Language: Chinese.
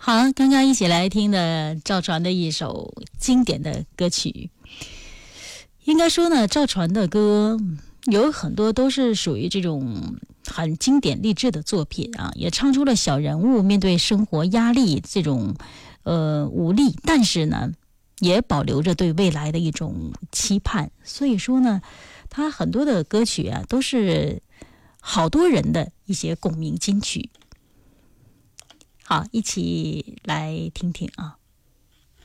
好，刚刚一起来听的赵传的一首经典的歌曲。应该说呢，赵传的歌有很多都是属于这种很经典励志的作品啊，也唱出了小人物面对生活压力这种无力，但是呢，也保留着对未来的一种期盼。所以说呢，他很多的歌曲啊，都是好多人的一些共鸣金曲。好，一起来听听啊。